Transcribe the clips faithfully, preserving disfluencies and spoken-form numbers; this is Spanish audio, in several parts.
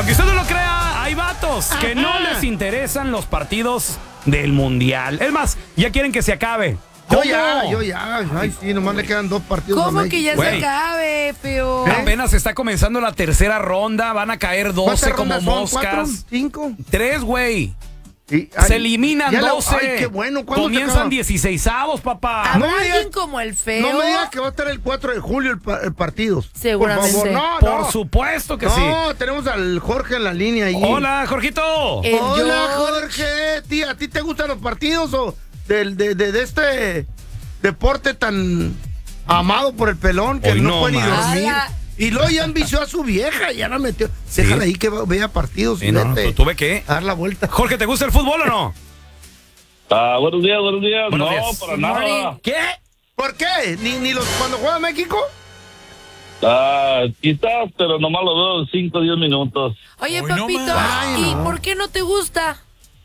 Aunque usted no lo crea, hay vatos que no les interesan los partidos del Mundial. Es más, ya quieren que se acabe. Yo ya, yo ya. Ay, sí, nomás le quedan dos partidos. ¿Cómo que ya Güey. se acabe, feo? ¿Eh? Apenas está comenzando la tercera ronda, van a caer doce como son? moscas. ¿Cuatro? ¿Cinco? Tres, güey. Y, Se ay, eliminan ya la- doce. Ay, qué bueno. ¿Cuándo se Comienzan acaba? dieciseisavos, papá. ¿Habrá no me alguien digas- como el feo? No me digas que va a estar el cuatro de julio el, pa- el partido. Seguramente. Por favor, no, Por no. supuesto que no, sí. tenemos al Jorge en la línea ahí. Hola, Jorgito. El Hola, George. Jorge. Tía, ¿a ti te gustan los partidos o del, de, de, de este deporte tan amado por el pelón que Hoy no, no, puede ni man. dormir? Ala. Y luego ya envició a su vieja, ya la metió. Sí. Déjala ahí que va- vea partidos y Sí, no, no, vete ¿tú- ¿Tuve qué? a dar la vuelta. Jorge, ¿te gusta el fútbol o no? Ah, buenos días, buenos días. Buenos no, días. para Good nada. morning. ¿Qué? ¿Por qué? ¿Ni, ni los cuando juega México? Ah, quizás, pero nomás lo veo cinco o diez minutos. Oye, Hoy no papito, más. ¿y Ay, no. por qué no te gusta?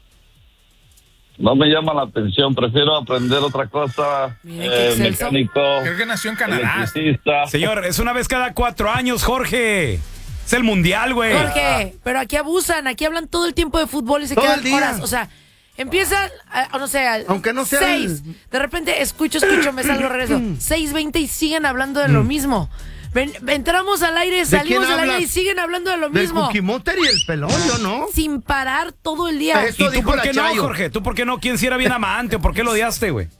No me llama la atención, prefiero aprender otra cosa. Mira qué Eh, excelso. mecánico, Creo que nació en Canadá. electricista. Señor, es una vez cada cuatro años, Jorge. Es el mundial, güey. Jorge, pero aquí abusan, aquí hablan todo el tiempo de fútbol y se Todo quedan el día. horas. O sea, empiezan, a- no sé, a Aunque no sea seis. el- De repente escucho, escucho, me salgo, regreso. seis veinte y siguen hablando de lo mismo. Ven- entramos al aire, salimos quién al aire hablas? y siguen hablando de lo Del mismo. Cookie Monster y el pelón, yo no. Sin parar todo el día. Eso ¿Y tú dijo por la qué no, Chayo. Jorge? ¿Tú por qué no? ¿Quién si era bien amante o por qué lo odiaste, güey?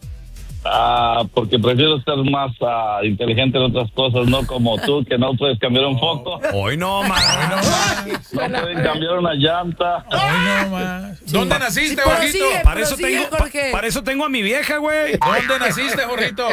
Ah, porque prefiero ser más ah, inteligente en otras cosas, no como tú, que no puedes cambiar un foco, Hoy no, man. no pueden cambiar una llanta. Hoy no más. ¿Dónde naciste, Sí, pero Jorgito? sigue. Para eso, Prosigue, tengo, pa- Jorge. para eso tengo a mi vieja, güey. ¿Dónde naciste, Jorgito?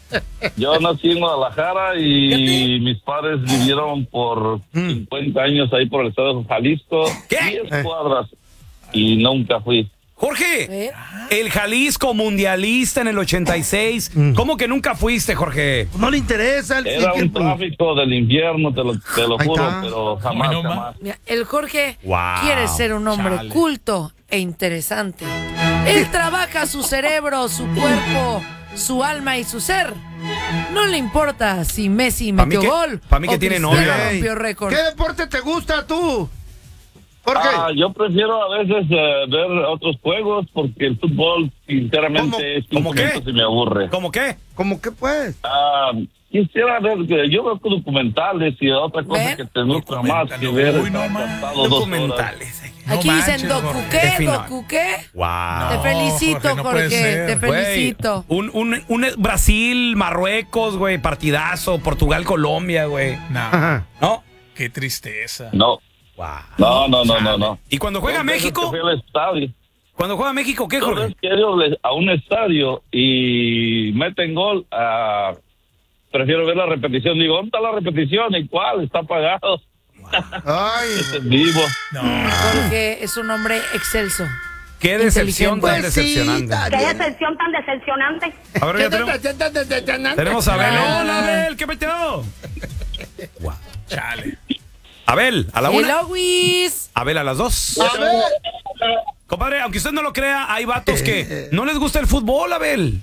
Yo nací en Guadalajara y mis padres vivieron por cincuenta años ahí por el estado de Jalisco, ¿Qué? diez cuadras, y nunca fui. Jorge, ¿Eh? el Jalisco mundialista en el ochenta y seis. ¿Cómo que nunca fuiste, Jorge? No le interesa el Era un el- tráfico del infierno, te lo, te lo Ahí juro, está. pero jamás, Ay, no, jamás. Mira, el Jorge Wow, quiere ser un hombre chale. culto e interesante. Él trabaja su cerebro, su cuerpo, su alma y su ser. No le importa si Messi Pa' mí metió que- gol pa' mí que o tiene Cristiano novia. rompió récord. ¿Qué deporte te gusta tú? ¿Por qué? Ah, yo prefiero a veces eh, ver otros juegos porque el fútbol, sinceramente, ¿Cómo? es ¿Cómo qué? y me aburre. ¿Cómo qué? ¿Cómo que pues? Ah, quisiera ver, que yo veo documentales y otra cosa ¿Ven? que te gusta más que ver. Uy, no estar más. sentado dos horas. Documentales. No Aquí manches, dicen docu Jorge. qué, Defina. docu qué. Wow. Te No, felicito, Jorge, no puede Jorge. ser. Te Güey, felicito. un, un, un Brasil, Marruecos, güey, partidazo, Portugal, Colombia, güey. No, Ajá. ¿No? qué tristeza. No, Wow. no, no, no, no, no. ¿Y cuando juega Dos veces México? que fui al estadio. Cuando juega México, ¿qué, Dos Jorge? veces que he ido a un estadio y meten gol, ah, prefiero ver la repetición. Digo, ¿dónde está la repetición? ¿Y cuál? Está apagado. Ay, Es en vivo. No. Jorge es un hombre excelso. Qué decepción tan pues sí, decepcionante. está Qué bien. decepción tan decepcionante. A ver, ya tenemos, tenemos a Abel. Hola, Abel, ¿qué metió? Wow. Chale. Abel, a la una. Hello, Wiz. Abel, a las dos. A ver. Compadre, aunque usted no lo crea, hay vatos que no les gusta el fútbol, Abel.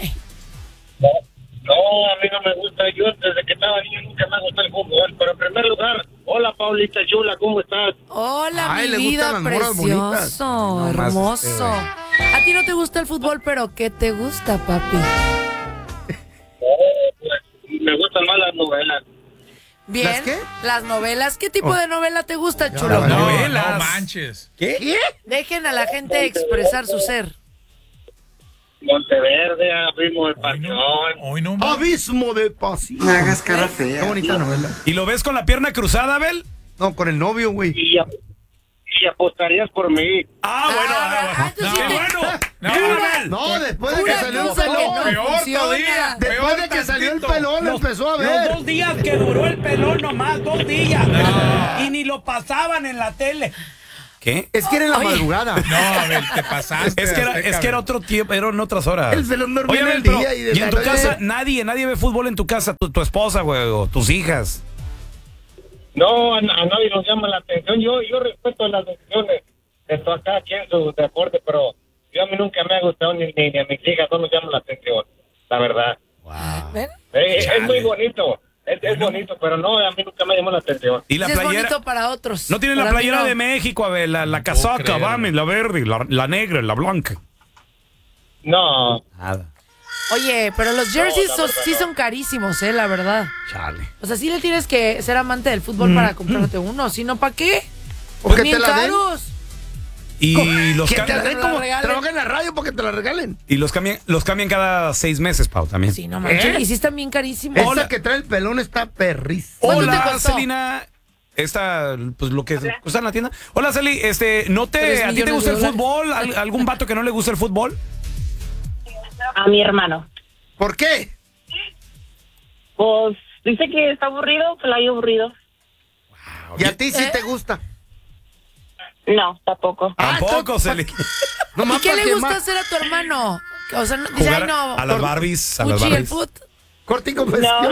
No, a mí no me gusta. Yo desde que estaba niño nunca me gustó el fútbol. Pero en primer lugar, hola Paulita Chula, ¿cómo estás? Hola, Ay, mi le vida, gustan las morras bonitas. precioso, No más, hermoso. este, A ti no te gusta el fútbol, pero ¿qué te gusta, papi? Pues, me gustan más las novelas. Bien. ¿Las qué? Las novelas. ¿Qué tipo Oh. de novela te gusta, chulo? las No, novelas. no manches. ¿Qué? Dejen a la gente expresar su ser. Monteverde, Abismo de Hoy Pasión. no, hoy no más. Abismo de pasión. No hagas cara fea. Qué bonita novela. ¿Y lo ves con la pierna cruzada, Abel? No, con el novio, güey. Y, ap- y apostarías por mí. Ah, bueno, Ah, ah, ah, bueno. entonces ¡Qué te- bueno! No, ¡Qué no, Abel! No, después de que Una salió el cosa que pelón. no peor funciona. todavía. Después Peor de que salió el tantito. pelón, lo empezó a Los ver. dos días que duró el pelón nomás, dos días. Y ni lo pasaban en la tele. ¿Qué? Es que era en la Oye. madrugada. No, Abel, te pasaste. Es que era, Azteca, es que era Abel. otro tiempo, eran otras horas. El pelón dormía Oye, en el Abel, pero, día y de y en tu la noche- casa, nadie, nadie ve fútbol en tu casa, tu, tu esposa, güey, o tus hijas. No, a, a nadie nos llama la atención. Yo yo respeto las decisiones de todo acá, aquí en su deporte, pero yo a mí nunca me ha gustado ni, ni, ni a mis hijas, no nos llama la atención, la verdad. ¿Ven? Eh, es Chale. muy bonito. Es, es bonito, pero no, a mí nunca me llamó la atención. ¿Y la Sí, playera? es bonito para otros. ¿No tiene la Para mí playera no. de México? A ver, la, la No casaca, puedo creer. vame, la verde, la, la negra, la blanca. No, Nada. Oye, pero los jerseys la son- verdad sí no. son carísimos, eh, la verdad. Chale. O sea, sí le tienes que ser amante del fútbol para comprarte uno. Si no, ¿para qué? O que Bien te la den. caros. Y los, Que te la cam- den la como regalen. trabaja en la radio para que te la regalen. y los cambian, los cambian cada seis meses, Pau, también. Sí, no manches. ¿Eh? Y sí están bien carísimos. Esa Hola. que trae el pelón está perrísima. ¿Cuánto te Hola, costó? Celina. Esta, pues lo que cuesta en la tienda. Hola, Celi, este, ¿no Tres te, ¿a ti te millones gusta de el dólares. fútbol? ¿Al- ¿Algún vato que no le gusta el fútbol? A mi hermano. ¿Por qué? Pues dice que está aburrido, que lo hay aburrido. Y a ti sí ¿Eh? te gusta. No, tampoco. Ah, Tampoco, entonces, Celi. No ¿Y más qué para le que gusta más- hacer a tu hermano? O sea, no, dice, Jugar ay, no. a las Barbies, a las Puchi, el Barbies. foot. Corte y No. confesión.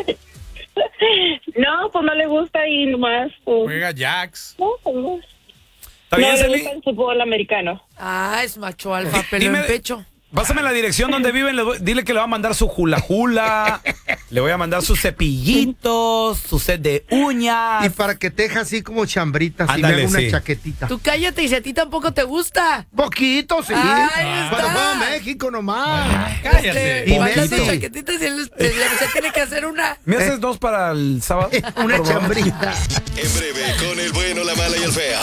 No, pues no le gusta y nomás. Pues, Juega Jax. no, pues, no. ¿Está No bien, le Celi? gusta el fútbol americano. Ah, es macho alfa, pelo Dime- en pecho. Pásame la dirección donde viven, le voy- dile que le va a mandar su hula hula, le voy a mandar sus cepillitos, su set de uñas. Y para que te deje así como chambritas y Ándale, me haga una sí. chaquetita. Tú cállate y si a ti tampoco te gusta. Poquito, sí. Ahí Cuando está. juega a México nomás. Cállate. Y Bailando Messi. chaquetitas y él se, se tiene que hacer una. ¿Me haces dos para el sábado? Una Por favor. chambrita. En breve, con el bueno, la mala y el feo.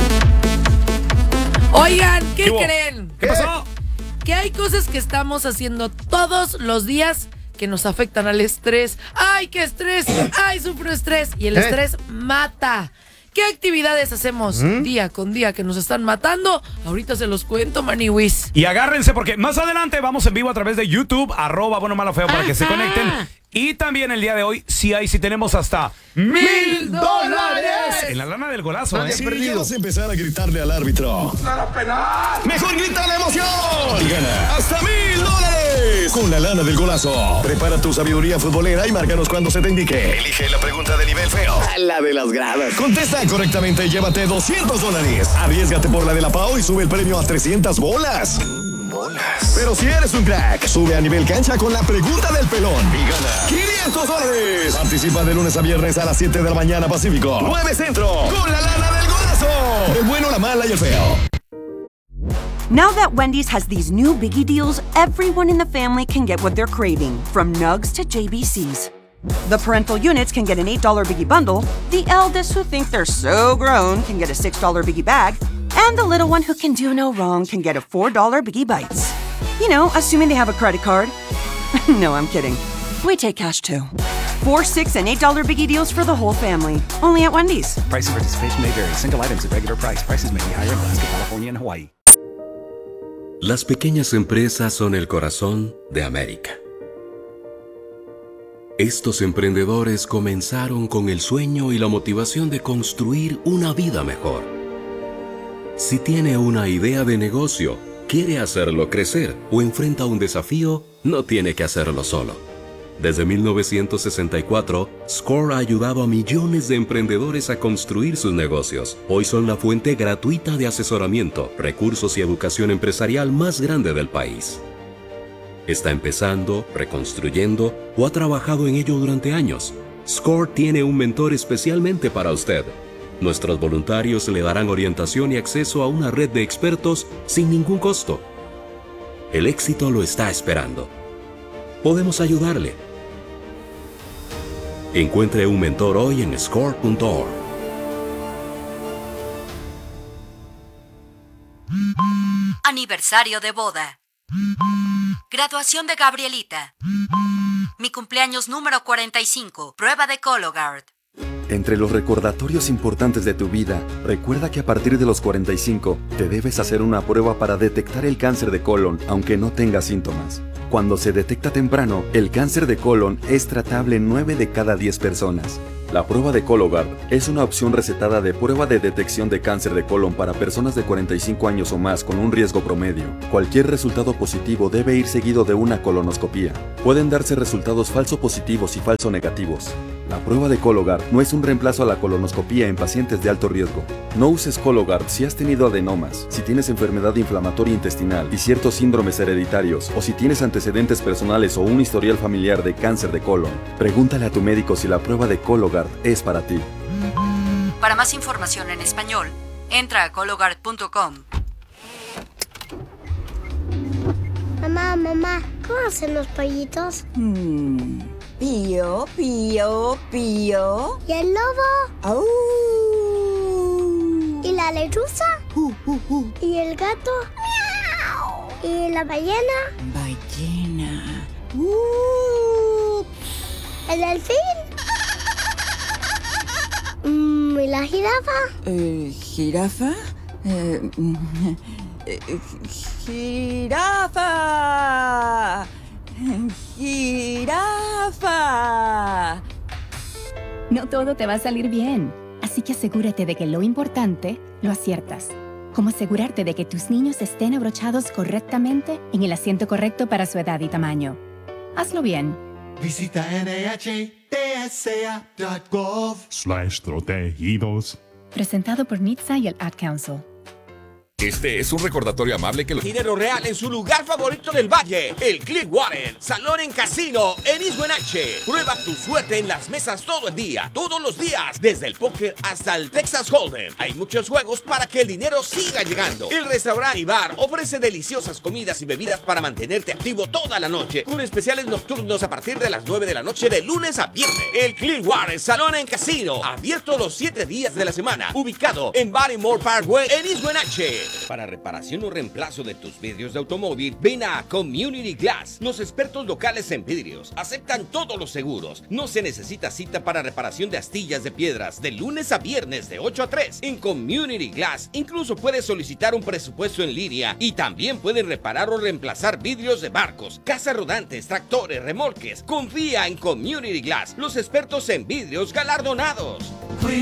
Oigan, ¿qué, ¿Qué hubo? creen? ¿Qué pasó? Que hay cosas que estamos haciendo todos los días que nos afectan al estrés. ¡Ay, qué estrés! ¡Ay, sufro estrés! Y el ¿Eh? estrés mata. ¿Qué actividades hacemos día con día que nos están matando? Ahorita se los cuento, Maniwis. Y agárrense porque más adelante vamos en vivo a través de YouTube, arroba bueno, malo, feo, para que se Ajá. conecten. Y también el día de hoy, sí hay, sí tenemos hasta mil dólares en la lana del golazo, ¿eh? Nadie Si perdido. quieres empezar a gritarle al árbitro, mejor grita la emoción y gana hasta mil dólares con la lana del golazo. Prepara tu sabiduría futbolera y márcanos cuando se te indique. Elige la pregunta de nivel feo, la de las gradas. Contesta correctamente y llévate doscientos dólares. Arriésgate por la de la Pau y sube el premio a trescientas bolas. Bolas. Pero si eres un crack, sube a nivel cancha con la pregunta del pelón y gana quinientos dólares. Participa de lunes a viernes a las siete de la mañana Pacífico, nueve Centro, con la lana del golazo. El bueno, la mala y el feo. Now that Wendy's has these new biggie deals, everyone in the family can get what they're craving, from Nugs to J B Cs. The parental units can get an eight dollar biggie bundle, the eldest who think they're so grown can get a six dollar biggie bag, and the little one who can do no wrong can get a four dollar biggie bites. You know, assuming they have a credit card. No, I'm kidding. We take cash too. Four, six, and eight dollar biggie deals for the whole family. Only at Wendy's. Price and participation may vary. Single items at regular price. Prices may be higher in Alaska, California, and Hawaii. Las pequeñas empresas son el corazón de América. Estos emprendedores comenzaron con el sueño y la motivación de construir una vida mejor. Si tiene una idea de negocio, quiere hacerlo crecer o enfrenta un desafío, no tiene que hacerlo solo. Desde mil novecientos sesenta y cuatro, Score ha ayudado a millones de emprendedores a construir sus negocios. Hoy son la fuente gratuita de asesoramiento, recursos y educación empresarial más grande del país. Está empezando, reconstruyendo o ha trabajado en ello durante años. Score tiene un mentor especialmente para usted. Nuestros voluntarios le darán orientación y acceso a una red de expertos sin ningún costo. El éxito lo está esperando. Podemos ayudarle. Encuentre un mentor hoy en score punto org. Aniversario de boda. Graduación de Gabrielita. Mi cumpleaños número cuarenta y cinco. Prueba de Cologuard. Entre los recordatorios importantes de tu vida, recuerda que a partir de los cuarenta y cinco te debes hacer una prueba para detectar el cáncer de colon, aunque no tengas síntomas. Cuando se detecta temprano, el cáncer de colon es tratable en nueve de cada diez personas. La prueba de Cologuard es una opción recetada de prueba de detección de cáncer de colon para personas de cuarenta y cinco años o más con un riesgo promedio. Cualquier resultado positivo debe ir seguido de una colonoscopía. Pueden darse resultados falso positivos y falso negativos. La prueba de Cologuard no es un reemplazo a la colonoscopia en pacientes de alto riesgo. No uses Cologuard si has tenido adenomas, si tienes enfermedad inflamatoria intestinal y ciertos síndromes hereditarios, o si tienes antecedentes personales o un historial familiar de cáncer de colon. Pregúntale a tu médico si la prueba de Cologuard es para ti. Para más información en español, entra a cologuard punto com. Mamá, mamá, ¿cómo hacen los pollitos? Mm, pío, pío, pío. ¿Y el lobo? ¡Au! ¿Y la lechuza? Uh, uh, uh. ¿Y el gato? ¡Miau! ¿Y la ballena? Ballena. Uh. ¿El delfín? Mm, ¿Y la jirafa? Eh, ¿Jirafa? Eh, eh, ¡Jirafa! ¡Jirafa! No todo te va a salir bien, así que asegúrate de que lo importante lo aciertas. Como asegurarte de que tus niños estén abrochados correctamente en el asiento correcto para su edad y tamaño. Hazlo bien. Visita N H T S A punto gov slash protegidos. Presentado por N H T S A y el Ad Council. Este es un recordatorio amable que... Dinero real en su lugar favorito del valle, el Clearwater, Salón en Casino, en East Wenatchee. Prueba tu suerte en las mesas todo el día, todos los días, desde el póker hasta el Texas Hold'em. Hay muchos juegos para que el dinero siga llegando. El restaurante y bar ofrece deliciosas comidas y bebidas para mantenerte activo toda la noche, con especiales nocturnos a partir de las nueve de la noche de lunes a viernes. El Clearwater, Salón en Casino, abierto los siete días de la semana, ubicado en Barrymore Parkway, en East Wenatchee. Para reparación o reemplazo de tus vidrios de automóvil, ven a Community Glass. Los expertos locales en vidrios aceptan todos los seguros. No se necesita cita para reparación de astillas de piedras de lunes a viernes de ocho a tres. En Community Glass incluso puedes solicitar un presupuesto en línea y también pueden reparar o reemplazar vidrios de barcos, casas rodantes, tractores, remolques. Confía en Community Glass, los expertos en vidrios galardonados.